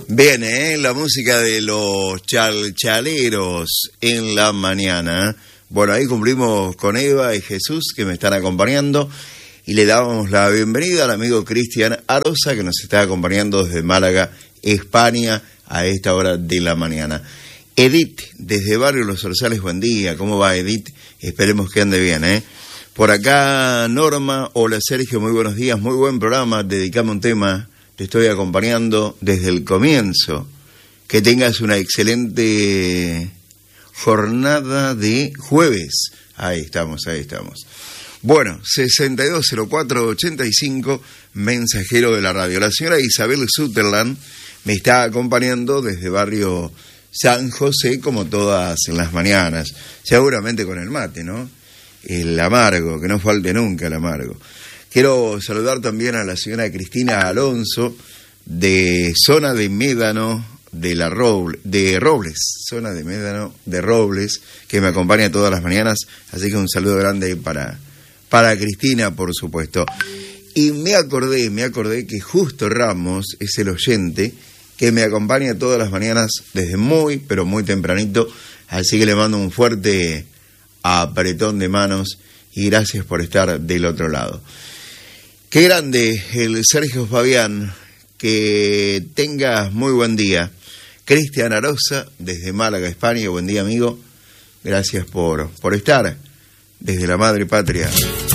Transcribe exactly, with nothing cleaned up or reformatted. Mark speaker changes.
Speaker 1: Bien, ¿eh? La música de los chalchaleros en la mañana. Bueno, ahí cumplimos con Eva y Jesús que me están acompañando y le damos la bienvenida al amigo Cristian Arosa que nos está acompañando desde Málaga, España, a esta hora de la mañana. Edith, desde Barrio Los Orzales, buen día. ¿Cómo va, Edith? Esperemos que ande bien, ¿eh? Por acá, Norma. Hola, Sergio, muy buenos días. Muy buen programa. Dedicame un tema. Te estoy acompañando desde el comienzo. Que tengas una excelente jornada de jueves. Ahí estamos, ahí estamos. Bueno, sesenta y dos cero cuatro ochenta y cinco, mensajero de la radio. La señora Isabel Sutherland me está acompañando desde Barrio San José, como todas las mañanas. Seguramente con el mate, ¿no? El amargo, que no falte nunca el amargo. Quiero saludar también a la señora Cristina Alonso, de zona de Médano, de la Roble, de Robles, zona de Médano, de Robles, que me acompaña todas las mañanas. Así que un saludo grande para, para Cristina, por supuesto. Y me acordé, me acordé que Justo Ramos es el oyente que me acompaña todas las mañanas desde muy, pero muy tempranito. Así que le mando un fuerte apretón de manos y gracias por estar del otro lado. Qué grande el Sergio Fabián, que tengas muy buen día. Cristian Arosa, desde Málaga, España, buen día, amigo. Gracias por, por estar desde la madre patria.